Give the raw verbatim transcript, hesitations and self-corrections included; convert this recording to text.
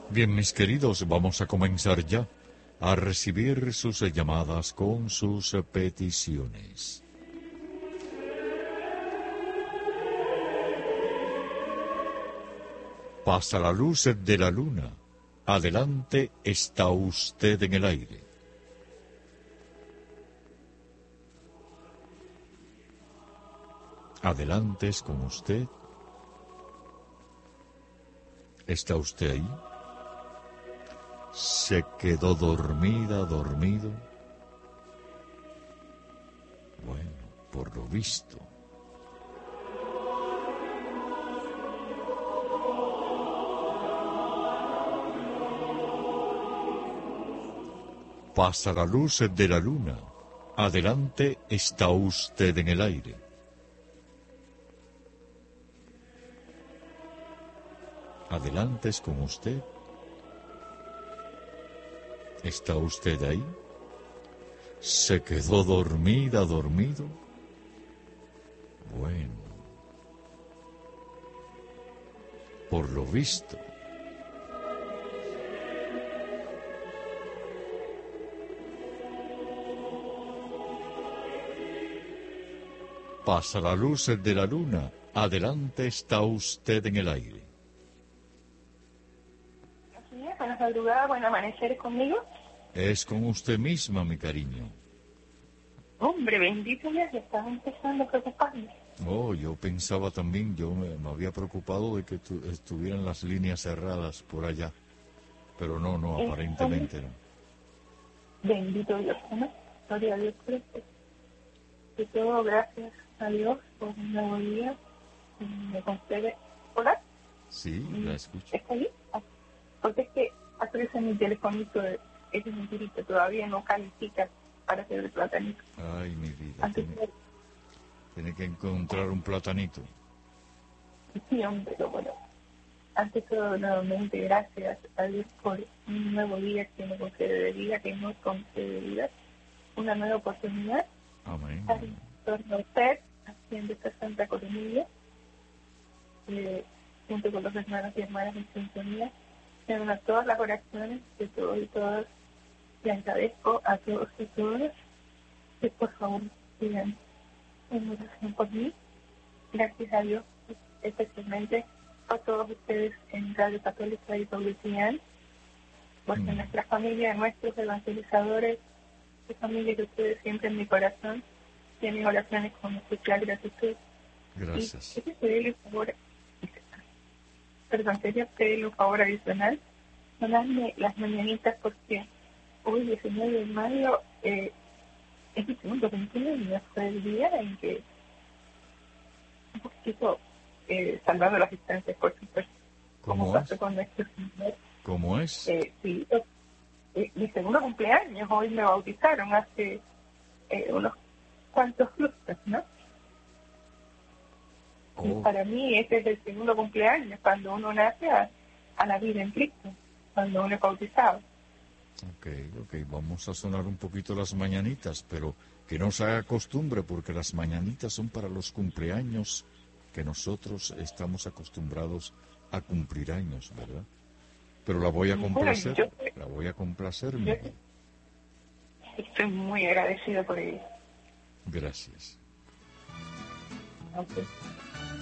Bien, mis queridos, vamos a comenzar ya a recibir sus llamadas con sus peticiones. Pasa la luz de la luna. Adelante, está usted en el aire. Adelante, es con usted. ¿Está usted ahí? ¿Se quedó dormida, dormido? Bueno, por lo visto. Pasa la luz de la luna. Adelante, está usted en el aire. Adelante, es con usted. ¿Está usted ahí? ¿Se quedó dormida, dormido? Bueno, por lo visto. Pasa la luz de la luna. Adelante, está usted en el aire. Así es, buenas madrugadas, buen amanecer conmigo. Es con usted misma, mi cariño. Hombre, bendito Dios, ya estaba empezando a preocuparme. Oh, yo pensaba también, yo me, me había preocupado de que tu, estuvieran las líneas cerradas por allá. Pero no, no, aparentemente no. Bendito Dios, ¿no? Gloria a Dios por esto. De todo, gracias a Dios por un nuevo día. Me concede. ¿Hola? Sí, la escucho. ¿Está ahí? Ah, porque es que aparece mi telefonito, de- ese mentirito, todavía no califica para hacer el platanito. Ay, mi vida, Antes tiene, de- tiene que encontrar un platanito. sí, hombre, pero bueno. Antes de todo, nuevamente, gracias a Dios por un nuevo día que me concede de vida, que nos concede de vida, una nueva oportunidad. Amén. Estar en torno a usted, haciendo esta santa coronilla, eh, junto con los hermanos y hermanas en sintonía, en a todas las oraciones de todos y todas. Le agradezco a todos y todas que por favor sigan en oración por mí. Gracias a Dios, especialmente a todos ustedes en Radio Católica y Paulician, porque Mm. nuestra familia, nuestros evangelizadores, de familia que ustedes siempre en mi corazón, tienen oraciones con especial gratitud. Gracias. Y quería pedirle un favor, perdón, quería pedirle un favor adicional, mandarme las mañanitas porque hoy, diecinueve de mayo, eh, es mi segundo cumpleaños, fue el día en que un poquito eh, salvando las distancias, por supuesto, como ¿Cómo pasó es? con nuestro Señor. ¿Cómo es? Eh, sí, eh, mi segundo cumpleaños, hoy me bautizaron hace eh, unos cuantos lustros, ¿no? Y Oh, para mí ese es el segundo cumpleaños, cuando uno nace a, a la vida en Cristo, cuando uno es bautizado. ok, ok, vamos a sonar un poquito las mañanitas, pero que no se haga costumbre, porque las mañanitas son para los cumpleaños que nosotros estamos acostumbrados a cumplir años, ¿verdad? Pero la voy a Bueno, complacer, yo, la voy a complacer, mi yo vida. estoy muy agradecido por ello. Gracias. Ok.